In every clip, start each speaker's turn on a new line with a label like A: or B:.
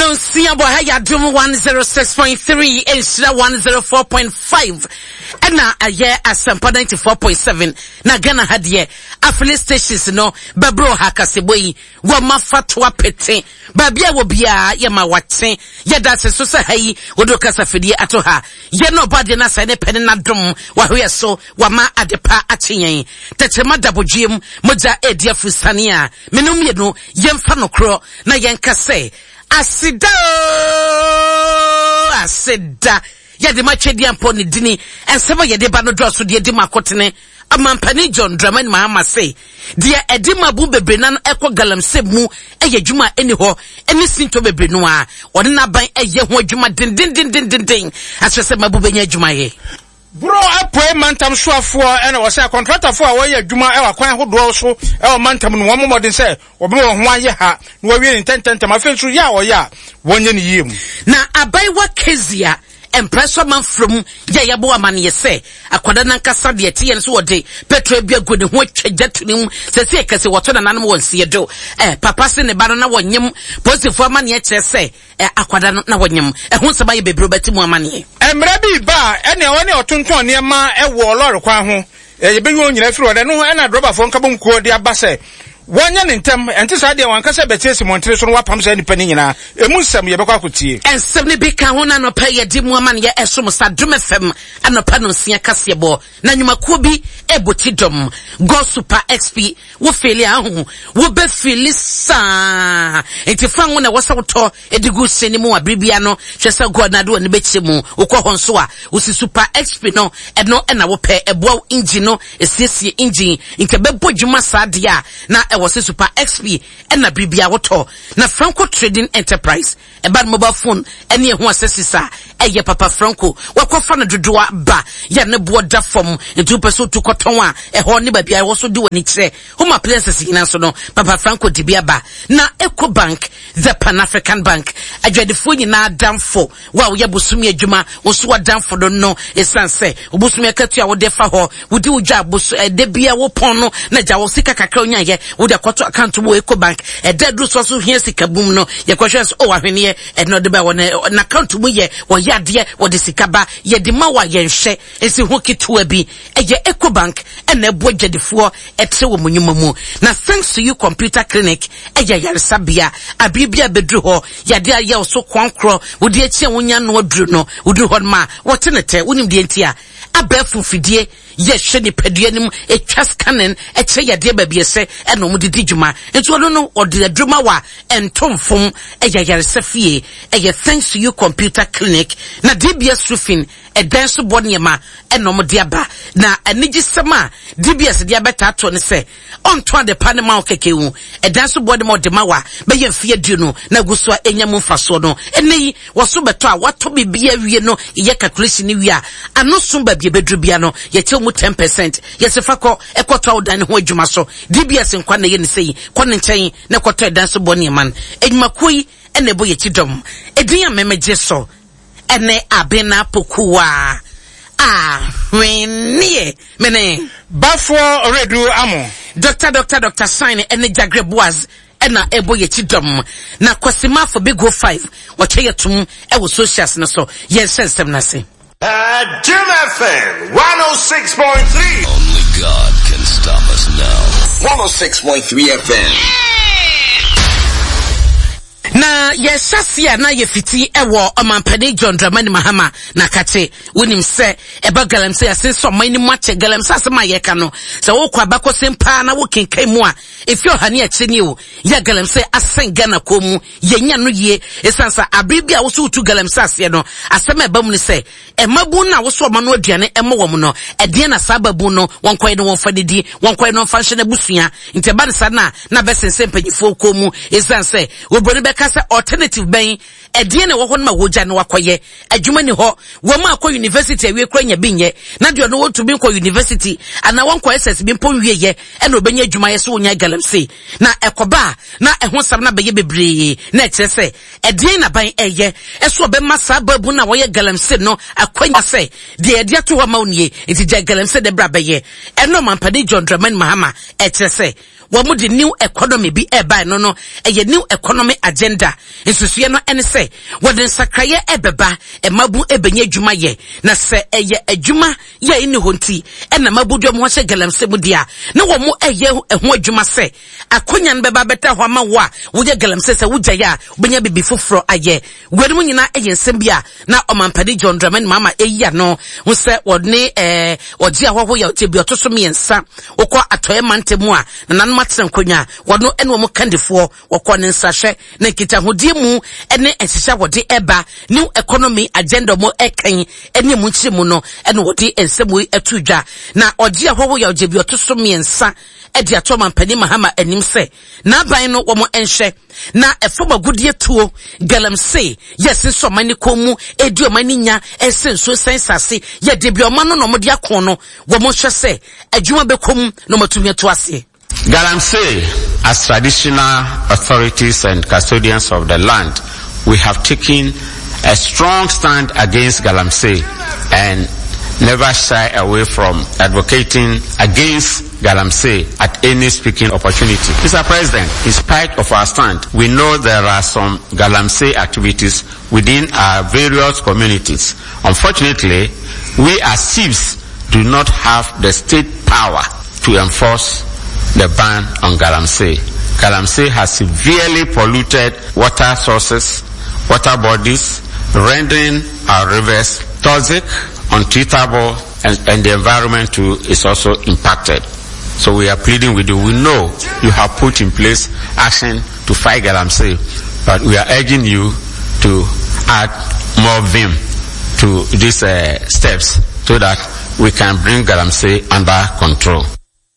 A: No Siabo Hayadum 106.3 Instra 104.5 and now a year at Sampa 94.7 na Ghana had ye affiliate stations no Babro Hakaseboi Wama Fatwa Pete Babia Wobia Yama Watse Yadase Susa Hai Udokasa Fidi Atoha Yeno Badina Sane Penina Drum Wahia so Wama Adepa Atinye Tetema Double Jim Moja Edia Fusania Menum Yeno Yemfano Kro na Yankase Asida yede machedi ampo ne dini ensema yede ba no drosso de edima kotene amampani John Dramani Mahama say dia edima bu bebre na ekọ galamsey mu eye djuma eni ho eni sinto bebre no a wode na ban eye ho djuma din asese mabu benya djuma ye
B: bro apoe mantam soafo ena wo say contractor fo a wo ye djuma e wa kwan hodo so e wo mantam no wo modin say wo be wo ho aye ha no wo wi ni tententem afensu ya wo ya wonye ni yiem
A: na abaiwa kezia Empressor man from Yayabo Amani say, Aquada Nankasa de Tian so day, Petra be a good and what jetunim, says Kasi what an animal see do. Papa send a banana one yum, positive for money yet say, Aquada na one yum, and who's a baby brobeti more money.
B: And Rabbi Ba, any or 2 near ma a wall or Quaho, a big one you through, and no, and a drop from Kabum Cordia Basse. 1 year in term, and this idea one can say better Montreal wapams any penina, a musam yabakuti.
A: And 70 big kahuna no pay a dim woman ya esumusa dumefem and no panusia casiabo. Nanyumakubi ebutidom. Go super XP wo failure wo be filisa. Enti fan wona wasawto edigu senimu abribiano hwesa god na do ne bechemu ukọ honso a usi super XP no eno na wo pe eboa engine no esiesie engine nke bebo dwuma sadia na was a super XP and na bribia woto na Franco Trading Enterprise a bad mobile phone any who assessisa eye papa Franco wakofa na dodoa ba ya ne boda form into person to kotonwa e ho ne babia wo so de wani kire home places ina so no papa Franco dibia ba na Eco Bank the Pan African Bank adwadefo nyina damfo wa wo yabosumi adwuma wo so wadamfo do no esanse obosumi akatua wo defa ho wodi wodwa aboso de bia wo pon no na ja wo sika kakra onya ye the quarter account wo Eco Bank a dead do so here sika boom no ye questions o ahwene e no de ba won na account mu ye wo yade wo de sika ba ye de ma wa ye nhwe esi ho kitua bi ye Eco Bank e na ebo gyadefo e tre wo munyuma mu na thanks to you computer clinic ye yaresabia abibia bedru ho yade aye so kwankro wo de achi wonya no adru no udru ho ma wo tenete wonim de ntia abafu fidie ye hwe ni paduanim etwa scanning e kire yade ba bi ese e no mudidi djuma ento no odi adwuma wa entomfom e yaresafie e thanks to you computer clinic na DBS roofing e dance boniema e no mudi aba na anigisema DBS dia beta to ne se onto de panema okekewu e dance body mo de mawa be ye fie du no na guso enyam mfaso no eneyi woso beto a wato bibia wie no ye calculation ni wi a ano so ba bia bedru bia no ye che mu 10% yesefa ko ekoto awdan ho adwuma so DBS nkwa na ye ne sei ko ne nchen na ekoto dance boniema edwumakoi ene bo ye chidom edin amemeje so ene abena pokuwa wenie mene
B: Bafo redu amo
A: Dr. Sign ene Jagreboaz ena ebo ye chidom na kwasima for big go 5 wache yetum e wo socials no so ye sensem na se
C: Jim FM 106.3.
D: Only God can stop us now.
C: 106.3 FM.
A: Na yesasia na yefiti ewo omampani John Dramani Mahama na kate wonim se eba galamsey asenso mani mwache galamsey asema yeka no se wo kwa bako sempa na wo kenkan mu a efi ohane akyeni o ya galamsey asen Ghana komu yenya no ye esansa abribia wo so utu galamsey ase no asema eba mu ne se emabu na wo so ma no aduane ema wo mu no ede na sababu no wonkoy no wonfa dedi wonkoy no wonfa hye na busua nteba sa na besense mpanyifo komu esanse wo bro beka se alternative ben edie ne wo ho na woja ne wakoye adwuma ni ho wo ma akọ university awie kra nya binye na de no wotu bin kọ university ana won kọ SS bin pon wieye e na obenya adwuma ye so wonya galamsey na ekoba na ehon sam na beye bebre na ekese edie na ban eye eso be masa babu na wo ye galamsey no akwanya se de edie to ho ma onie enti je galamsey de bra beye eno mampade John Dramani Mahama ekese wɔn de new economy bi ɛba no no ɛyɛ new economy agenda nsusuɛ no ɛne sɛ wɔde nsakraeɛ ɛbɛba ɛmabu ɛbɛnyɛ adwuma yɛ na sɛ ɛyɛ adwuma yɛ ini honti ɛna mabu de mo hyɛ galamsey mu dia na wɔn ɛyɛ ɛho adwuma sɛ akonya no bɛba bɛta hɔ ama wo a woyɛ galamsey sɛ wogya ya wobɛnya bibi foforo ayɛ wɔde mu nyina ɛyɛ nsɛm bi a na ɔmampani John Dramani Mahama ɛyia no ho sɛ wɔne ɔgye ahɔho yɛ ɔte bi ɔto so miɛnsa wokɔ atɔyɛ mante mu a na nanom atena nkonya wɔno ɛne wɔn kandifoɔ wɔkɔ ne nsahwɛ na nkitahodie mu ɛne ɛhyehyɛ wɔde ɛba new economy agenda mo ɛkan ɛne mu nkyerɛ mu no ɛne wɔde nsɛm yi ɛto dwa na ɔgye ahɔho yɛ ɔgye bi ɔto so miɛnsa ɛde atɔ ɔmampani Mahama anim sɛ n'aban no wɔn ɛnhyɛ na ɛfam agudie tuo galamsey yes so mani komu edi omani nya esenso sensase ye de bi oma no mo de akon no wo mo hwe se adwuma bekom no matumi to ase.
E: Galamsey, as traditional authorities and custodians of the land, we have taken a strong stand against Galamsey and never shy away from advocating against Galamsey at any speaking opportunity. Mr. President, in spite of our stand, we know there are some Galamsey activities within our various communities. Unfortunately, we as chiefs do not have the state power to enforce the ban on Galamsey. Galamsey has severely polluted water sources, water bodies, rendering our rivers toxic, untreatable, and the environment too is also impacted. So we are pleading with you. We know you have put in place action to fight Galamsey, but we are urging you to add more vim to these steps so that we can bring Galamsey under control.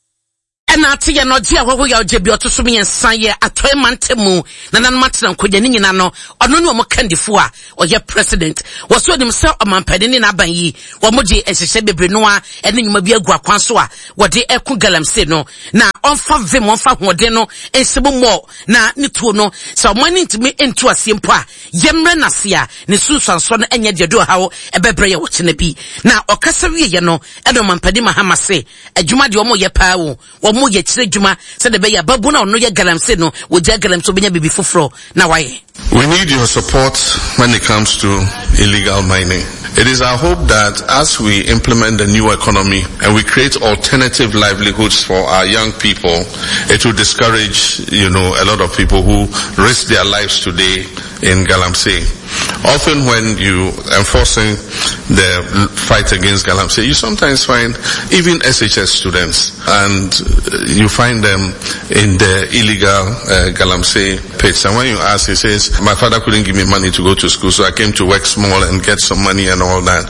A: Na ati ya no dia hwo ya oje bi otoso mi ensan ye atoy mantemu na nan matena nkoja ni nyina no ono ne o kandifo a oye president wo so nim se omampade ni na ban yi wo mo de ehyehyɛ bebre no a ene nyuma bi agu akwan so a wo de eku Galamsey no na onfa vim onfa hode no ensebo mo na ne tuo no so mani ntimi entu asiempo a yemre na se a ne susanso no enye de do hawo ebebre ye wo kene bi na okasa wie ye no ene omampade Mahama se adwuma de o mo ye paa wo mo ye chire dwuma se de be ya babu na ono ye Galamsey no wo je Galamsey obenya bibi foforo na waye.
F: We need your support when it comes to illegal mining. It is our hope that as we implement the new economy and we create alternative livelihoods for our young people, it will discourage, a lot of people who risk their lives today in Galamsey. Often when you enforcing the fight against Galamsey, you sometimes find even SHS students and you find them in the illegal Galamsey pits. And when you ask, he says, my father couldn't give me money to go to school, so I came to work small and get some money and all that.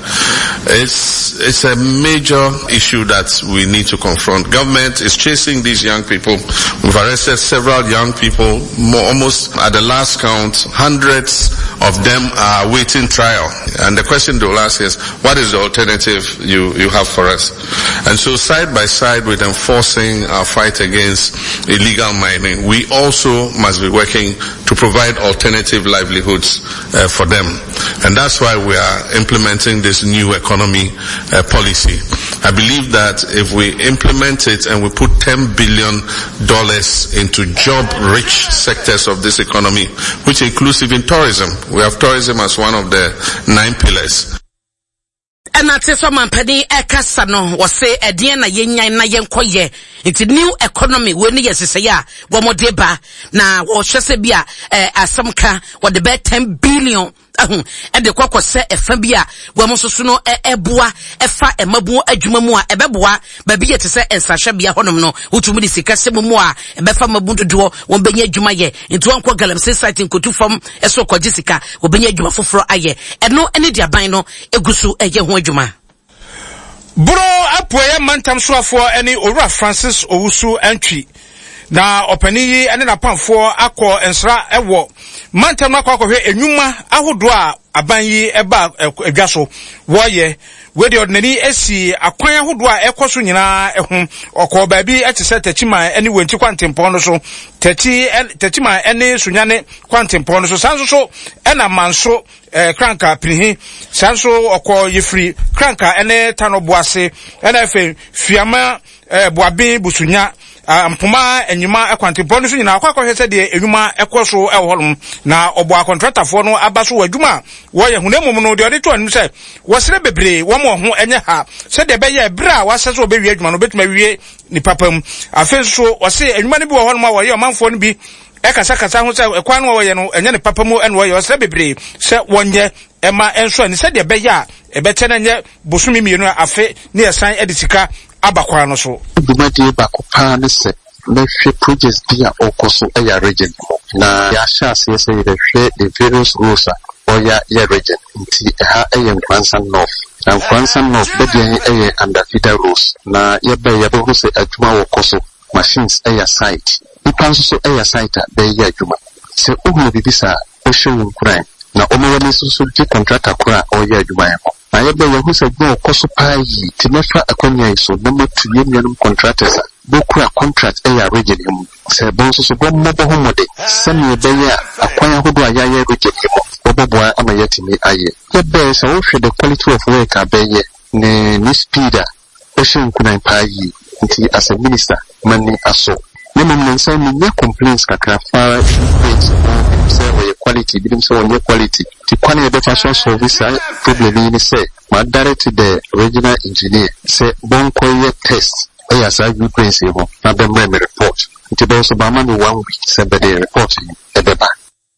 F: It's a major issue that we need to confront. Government is chasing these young people. We've arrested several young people, almost at the last count, hundreds of them are waiting trial. And the question they'll ask is, what is the alternative you have for us? And so side by side with enforcing our fight against illegal mining, we also must be working to provide alternative livelihoods for them. And that's why we are implementing this new economy policy. I believe that if we implement it and we put $10 billion into job-rich sectors of this economy, which includes even tourism. We have tourism as one of the 9 pillars.
A: And I tell someone penny ekasano was say a dear na yen na yen koye. It's a new economy when yes say ya one more deba na or shasebia asamka what the bet 10 billion. And the kwako se efabia we mo so no eboa efa emabu adwuma mu a ebeboa ba bi yete se ensahwe bia honom no wotumi di sika se mu a ebefa mabu dodo won benya adwuma ye nti won kwa Galamsey site nkotu fam eso kwaje sika wo benya adwuma foforo aye eno ene di aban no egusu eye ho adwuma
B: bro apoye mantam soafo ene Owura Francis Owusu antwi na opani yi ene na pamfo akọ ensra ewo mantam na akọ enwuma ahodo a aban yi eba adwaso woye we de ordinary esi akwan ahodo a ekoso nyina ehun okọ ba bi etise tachima ene wenti kwantempon no so tachima ene sunyane kwantempon no so sanso so ena manso kranka prihi sanso okọ yefri kranka ene tanoboase ene fe fiama boabe busunya mpoma enyuma ekwante bonu so nyina akwa hwese de enwuma ekoso ehorum na obo contractor fo no abaso wadwuma wo ye hunemu no de ode to anim se wosere bebre wo mo ho enye ha se de be ye bra wasese obewie adwuma no betuma wie ni papam afenso wose enwuma ne bi wo horum a wo ye omanfo no bi ekasa ho se ekwan no wo ye no enye ne papamu ene wo ye wosere bebre se wonye ema enso ani se de be ya ebete na nye bosumi mienu afe ne yesan edisika abakwa no so
G: dumadi bakopa ne se mehwe projects dia okoso eya region na ya shase yese yehwe the various rules oya ya region nti ha eyen Kwansan North na Kwansan North bedian eye under federal rules na yebe ho se adwuma wokoso machines eya site ipanso so eya site be ya adwuma se uhu bibisa o show nkran na omewani so di contractor kora oya adwuma ya na yebe ho se gbo okoso paayi timefa akonya iso na matuye nyanum contractors bokura contract eya region mu se bonso so bo mo ho mode se me be ya akwanya hodo ayaye region mu boboa ama yetimi aye yebe so wo hwe the quality of work abeye ne speeder o shin kunan paayi nti as a minister mani aso Women say me complaints kakra far say we quality bidim say on quality the quality better service problem ni say ma direct to the regional engineer say bon koye test as I do principle na dem me report it be also ba man 1 week say be the report ebeba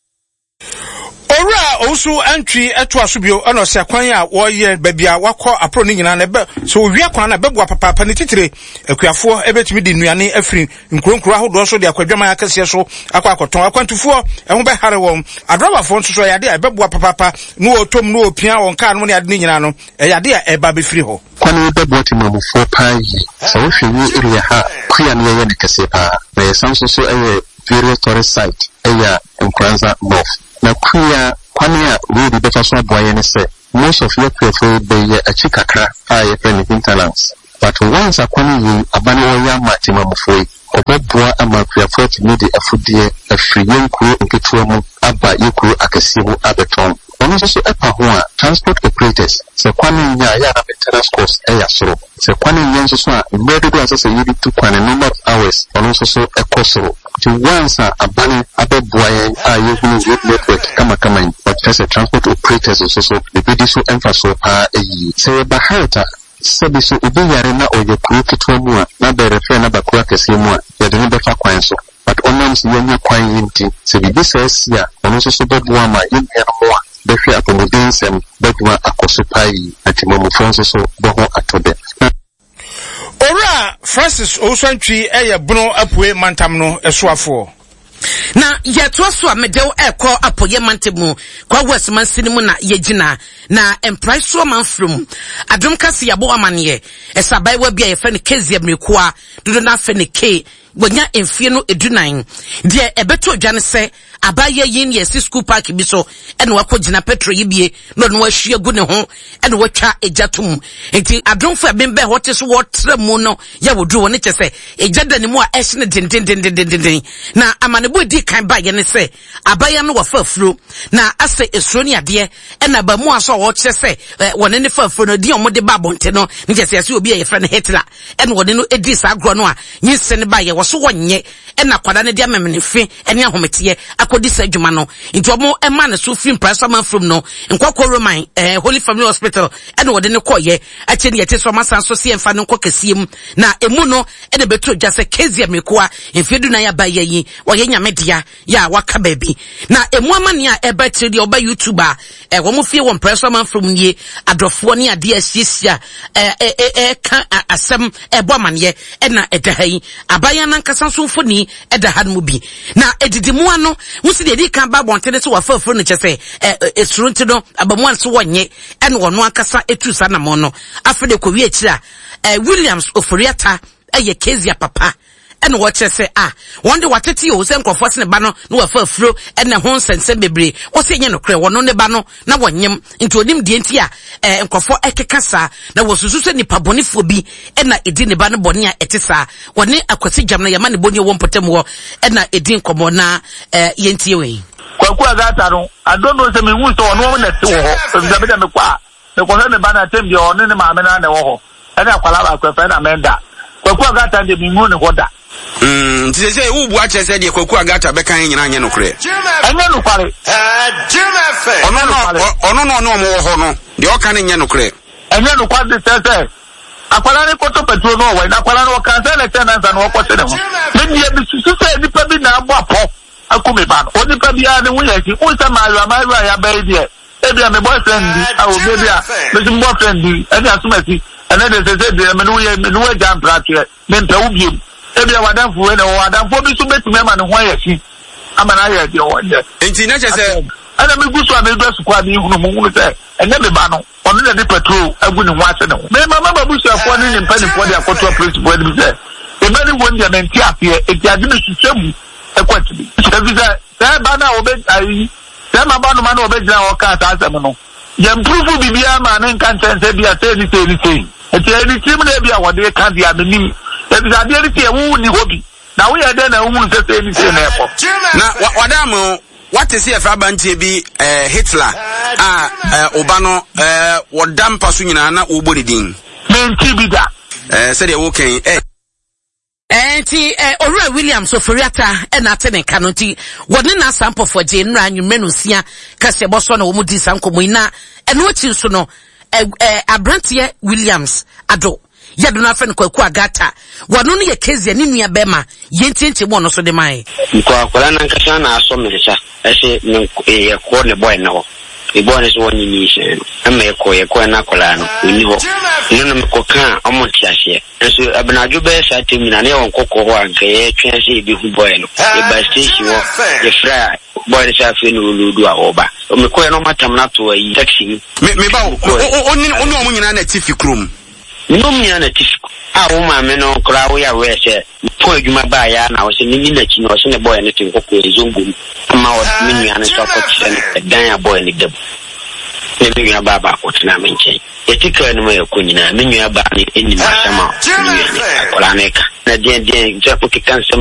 B: Ora also entry eto asubio ana se kwan a wo ye babia wakọ apro ni nyina na be so wi akwan na bebua papa ni titire akuafo ebetimi di nuane afiri nkronkro ahodo so de akwadwama akase so akwakoton akwantufo ehun be hare won adrobafo nso so yade a bebua papa no otom no opia won ka no ne ade ni nyina no yade a eba be firi ho
G: kwani bebua timamu fo pai so wo hwe area ha kuya ne ye ne kase pa na yesanso so various tourist site eya Kwansan North na kuya kwani a road better so boye ne say most of your prefer be a chikakra a friend hinterlands but once akwani you abani oya matima mufoi obeboa ama prefer to need afudie afriyen kuro nketua mu aba yekuro akasi mu abeton ono so epa ho a transport operators se kwani nya ya na maintenance cost eya soro se kwani nya so a mbedo do asase yibi tu kwani number of hours ono so ekosoro to once abani abeboa a yehunu road network kama but as a transport operators also the bidi so emphasis eyi se ba harta sabi so obi yare na oye kuro ketwa mu a na be refer na ba kuro akese mu a ya de ne befa kwan so but onam si yenya kwan yinti se bibi sesi a ono so beboa ma yenya mo a behwe accommodation and bedwa akosopai atimomu fonso so boho atode
B: Ora Francis Osantwi buno apue mantam no esoafo
A: na yeto so amedew ekọ apoye mantemu kwa westman sinimu na yegina na emprise so manfrum adum kase yabo amane esabai wa bia ye fe ne kezia mrekoa dodo na fe ne ke wonya emfie no edunan de ebeto dwane se abaye yin ye school park bi so ene wakogina petro yibie no no ahwie gu ne ho ene watwa ejatum enti adonfo abembe hote so wotre mu no ya wodru woni kyese ejada ne mu a ehne dindindindindindin na amanebo di kan ba ye ne se abaye no wafafuro na ase esuro ni ade ene ba mu aso wo kyese woni ne fafuro no di omode ba bonte no ne kyese ase obi ye fra ne Hitler ene woni no edi sa agro no a nyinse ne ba ye wo so wonye ene akwada ne dia memnefe ene ahomete akodi sa adwuma no nti omo ema ne so film price man from no nkokọ Roman Holy Family Hospital ene wode ne koye ache ne yete so masan so se emfa ne nkokasiem na emu no ene beto jase kezia mekoa emfedu na ya ba yi woye nyamedia ya waka baby na emu amane a ebetri de oba YouTuber wo mo fie won price man from nie adofo ne ade asiesia ka asem ebo amane ena edahan abaya nan kasa so mfoni edahan mu bi na edidimu ano musi de di kan ba bonte so wafafuro ne kyese esuru nti no abamu so wonye ene wono akasa etusa na mo no afede ko wi akira Williams Oforiata eye kezia papa ene wo kyese wonde watete o se nkofo se ne ba no no wafafuro ene ho nsensem bebre wo se nye no kre wono ne ba no na wonyem nti onim die nti a nkofo ekekasa na wosusu se nipa bonifo bi ena edi ne ba no bone a etesa woni akwasi jam na yama ne boni wo mpotem wo ena edi nkomo na yentie we
H: kwaku agata no adono se me hu so wono na te wo ho zabeda me kwa me ko se me ba na tem bi ono ne ma me na ne wo ho ena kwala ba kwa fa na menda kwaku agata de me hu ne hoda
I: Nti say wo bu ache say de Kwaku Agata beka nyina anye no kre.
H: Anye no kware.
I: Ono no mo wo ho no. De o ka ne nye no kre.
H: Anye no kware say akwala ne koto petrol no wa na akwala no ka say le tenants na wo kote ne ho. Me die bi susu say nipa bi na abo apo akome ba no. Onipa bi a ne wo yaki wo say ma ya ba die. Ebi a me boyfriend di a o baby a me boyfriend di e dey asumati and then they say me no jam practice me nta wo biem ebi a wadanfo we na wadanfo bi so betime ma ne ho ayasi ama na ya de o de
I: enti na che say
H: ana me gusu a me do sukwa bi hunu mo say enye me ba no ono na di petrol agu ne ho ase ne ho me mama babusu afo ne ne mpani fo de akoto principal de say e mani won de me ntia afie e ti ade me susemu e kwati bi say ba na obe ayi Sema ba no ma na obejira o ka ta asem no. Ye improve bibia ma ne nkan tense bia say ni. Eti eni tim na bia wode ka dia menim. Ebi za dia ni tie wu ni hobi. Na wo ye de na wu nse ni say na ekọ.
I: Na wadam what is here for bantie bi Hitler oba no wodam paso nyina na wo bodi din.
H: Me nti bi da.
I: Say de wo kan
A: Enti Owura Williams oforiata na atene kanoti woni na sample for je nra anwumre no sia kase boso na wo mu di sankomo ina eno chi so no Abrantie Williams ado yado na afen Kwaku Agata wono no ye kezi ani nua bema ye ntienti mo no so de mai
J: akwala na nkasa na aso merisa ese ye ko ne boy na ho ibone so woni ni hye ama ye ko na akwala no ni ho no me ko kan omonti ahye enso abenadwo be sa temina na ye won kokko ho anka ye twen se bi hu boy no e ba station ho ye fra boy sa fe no ludu a oba o me ko ye no matam na to yi taxi
I: me ba oni o nyina na tifi krom
J: no me na tifi a wo ma me no kra wo ya we se po adwuma ba ya na wo se ni na chi no se ne boy ne tin kokko e zongu ma wo me nua ne so ko tire ne dan ya boy ne deb ne me nua ba ko tina me nche etika no me ko nyina me nua ba ne eni ma sama ni akola ne ka na den je ko kikan